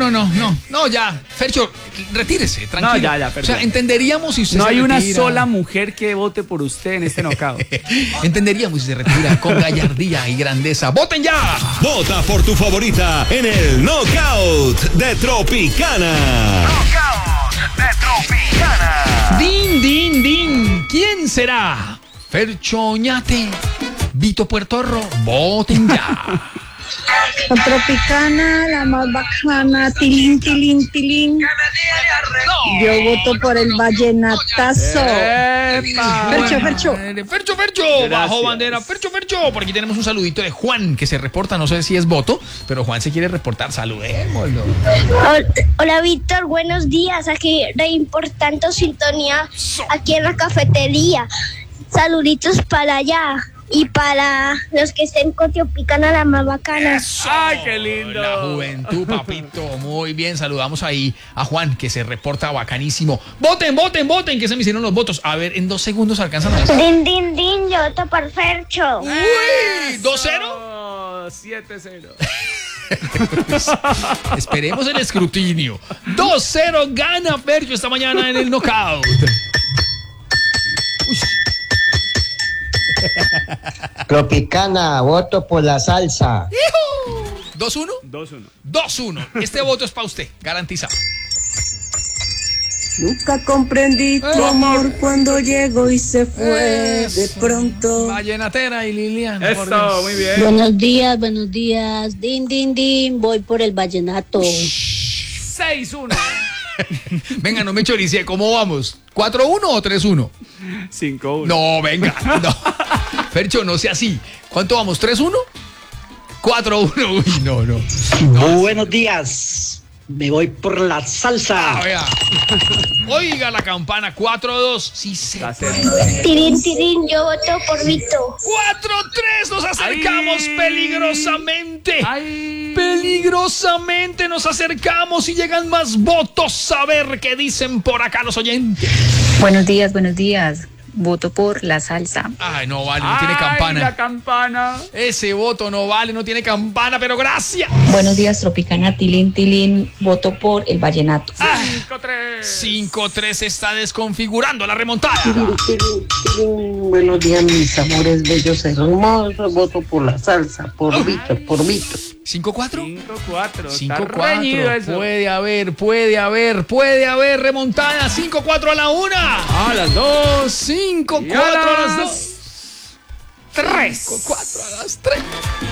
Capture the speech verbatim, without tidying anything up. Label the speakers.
Speaker 1: no, no, no, no, ya. Fercho, retírese, tranquilo.
Speaker 2: No, ya, ya, perdón.
Speaker 1: O sea, entenderíamos si usted
Speaker 2: No
Speaker 1: se
Speaker 2: hay
Speaker 1: retira.
Speaker 2: una sola mujer que vote por usted en este knockout.
Speaker 1: Entenderíamos si se retira con gallardía y grandeza. ¡Voten ya!
Speaker 3: Vota por tu favorita en el Knockout de Tropicana.
Speaker 4: Knockout de Tropicana.
Speaker 1: Din, din, din. ¿Quién será? Fercho Oñate, Vito Puertorro, voten ya.
Speaker 5: La Tropicana, la más bacana, tilín, tilín, tilín. Yo voto por el vallenatazo.
Speaker 1: ¡Epa!
Speaker 5: Fercho, Fercho.
Speaker 1: Fercho, Fercho,
Speaker 2: Gracias.
Speaker 1: bajo bandera. Fercho, Fercho. Por aquí tenemos un saludito de Juan que se reporta. No sé si es voto, pero Juan se quiere reportar. Saludémoslo.
Speaker 6: Hola, hola, Víctor, buenos días. Aquí reimportando sintonía aquí en la cafetería. Saluditos para allá y para los que estén con Tropicana, la más bacana.
Speaker 2: ¡Ay, qué lindo!
Speaker 1: La juventud, papito. Muy bien, saludamos ahí a Juan que se reporta bacanísimo. Voten, voten, voten, que se me hicieron los votos. A ver, en dos segundos alcanzan a...
Speaker 6: Din, din, din, yo voto por Fercho.
Speaker 1: ¡Uy! ¿dos cero?
Speaker 2: Oh, siete cero.
Speaker 1: Esperemos el escrutinio. dos cero gana Fercho esta mañana en el knockout. Uy.
Speaker 7: Tropicana, voto por la salsa.
Speaker 1: ¿dos uno?
Speaker 2: dos uno.
Speaker 1: dos uno. Este voto es para usted, garantizado.
Speaker 5: Nunca comprendí tu amor cuando llegó y se fue de pronto.
Speaker 1: Vallenatera y Liliana. por Dios.
Speaker 2: Eso, muy bien.
Speaker 8: Buenos días, buenos días. Din, din, din. Voy por el vallenato.
Speaker 2: seis uno.
Speaker 1: Venga, no me chorice. ¿Cómo vamos? ¿cuatro uno o tres uno?
Speaker 2: cinco uno.
Speaker 1: No, venga. No. Fercho, no sea así. ¿Cuánto vamos? ¿tres uno? cuatro uno. Uy, no, no.
Speaker 7: Buenos días. Me voy por la salsa.
Speaker 1: Ah, vea. Oiga la campana. cuatro dos. Sí, se
Speaker 2: La
Speaker 1: puede.
Speaker 2: cero.
Speaker 6: Tirín, tirín, yo voto por Vito.
Speaker 1: cuatro tres. Nos acercamos
Speaker 2: Ay.
Speaker 1: peligrosamente.
Speaker 2: Ay.
Speaker 1: Peligrosamente nos acercamos y llegan más votos. A ver qué dicen por acá los oyentes.
Speaker 9: Buenos días, buenos días. Voto por la salsa.
Speaker 1: Ay, no vale, no tiene
Speaker 2: Ay,
Speaker 1: campana.
Speaker 2: la campana.
Speaker 1: Ese voto no vale, no tiene campana, pero gracias.
Speaker 9: Buenos días, Tropicana, tilín, tilín. Voto por el vallenato.
Speaker 2: cinco tres.
Speaker 1: cinco tres se está desconfigurando la remontada.
Speaker 7: Buenos días, mis amores bellos hermosos. Voto por la salsa, por Víctor, por Víctor.
Speaker 1: cinco cuatro.
Speaker 2: cinco cuatro.
Speaker 1: cinco
Speaker 2: Está reñido
Speaker 1: cuatro.
Speaker 2: eso.
Speaker 1: Puede haber, puede haber, puede haber remontada. cinco cuatro a la una.
Speaker 2: A las dos.
Speaker 1: cinco
Speaker 2: Y
Speaker 1: cuatro
Speaker 2: a
Speaker 1: a las
Speaker 2: las
Speaker 1: dos.
Speaker 2: tres.
Speaker 1: cinco cuatro a las tres.